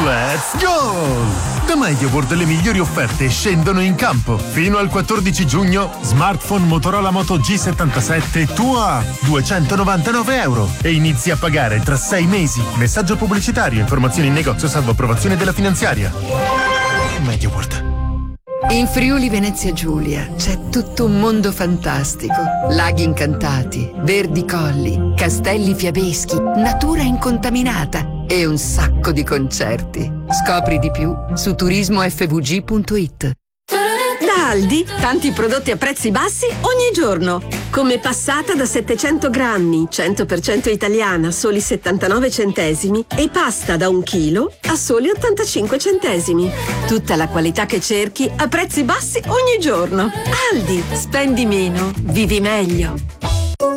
Let's go! Da MediaWorld le migliori offerte scendono in campo. Fino al 14 giugno, smartphone Motorola Moto G77 tu a €299 e inizi a pagare tra 6 mesi. Messaggio pubblicitario, informazioni in negozio salvo approvazione della finanziaria. MediaWorld. In Friuli Venezia Giulia c'è tutto un mondo fantastico. Laghi incantati, verdi colli, castelli fiabeschi, natura incontaminata e un sacco di concerti. Scopri di più su turismofvg.it. Da Aldi, tanti prodotti a prezzi bassi ogni giorno. Come passata da 700 grammi, 100% italiana, soli 79 centesimi, e pasta da 1 chilo a soli 85 centesimi. Tutta la qualità che cerchi a prezzi bassi ogni giorno. Aldi, spendi meno, vivi meglio.